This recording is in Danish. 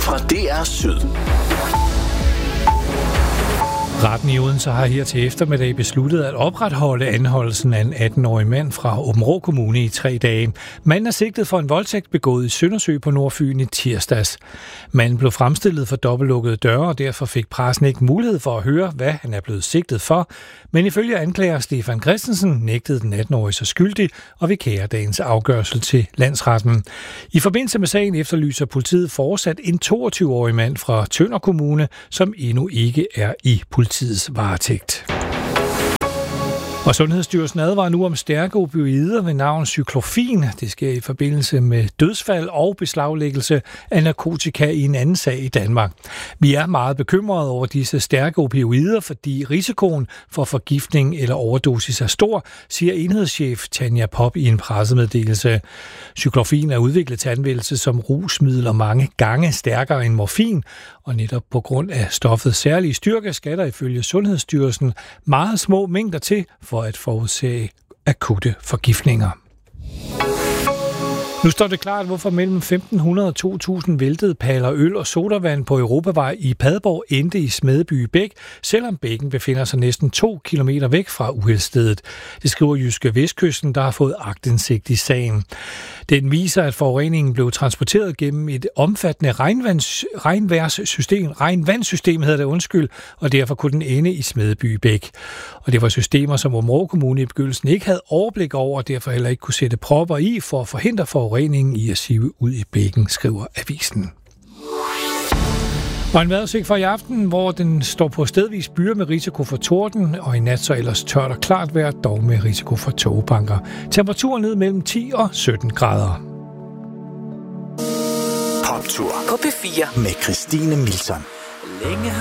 fra DR Syd. Retten i Odense har her til eftermiddag besluttet at opretholde anholdelsen af en 18-årig mand fra Aabenraa Kommune i 3 dage. Manden er sigtet for en voldtægt begået i Søndersø på Nordfyn i tirsdags. Manden blev fremstillet for dobbeltlukkede døre, og derfor fik pressen ikke mulighed for at høre, hvad han er blevet sigtet for. Men ifølge anklager Stefan Christensen nægtede den 18-årige sig skyldig og vikærer dagens afgørelse til landsretten. I forbindelse med sagen efterlyser politiet fortsat en 22-årig mand fra Tønder Kommune, som endnu ikke er i politiets varetægt. Og Sundhedsstyrelsen advarer nu om stærke opioider ved navn cyklofin. Det sker i forbindelse med dødsfald og beslaglæggelse af narkotika i en anden sag i Danmark. Vi er meget bekymrede over disse stærke opioider, fordi risikoen for forgiftning eller overdosis er stor, siger enhedschef Tanja Pop i en pressemeddelelse. Cyklofin er udviklet til anvendelse som rusmiddel og mange gange stærkere end morfin, og netop på grund af stoffets særlige styrke skal der ifølge Sundhedsstyrelsen meget små mængder til for at forudsage akutte forgiftninger. Nu står det klart, hvorfor mellem 1.500 og 2.000 væltede paller øl og sodavand på Europavej i Padborg endte i Smedeby Bæk, selvom bækken befinder sig næsten 2 kilometer væk fra uheldsstedet. Det skriver Jyske Vestkysten, der har fået aktindsigt i sagen. Den viser, at forureningen blev transporteret gennem et omfattende regnvandssystem, og derfor kunne den ende i Smedeby Bæk. Og det var systemer, som Aabenraa Kommune i begyndelsen ikke havde overblik over, og derfor heller ikke kunne sætte propper i for at forhindre forureningen i at sive ud i bækken, skriver avisen. Og en vejrudsigt for i aften, hvor den står på stedvis byer med risiko for torden, og i nat så ellers tørt og klart vejr, dog med risiko for tågebanker. Temperaturen ned mellem 10 og 17 grader. Poptur på P4 med Christine Milson. Længe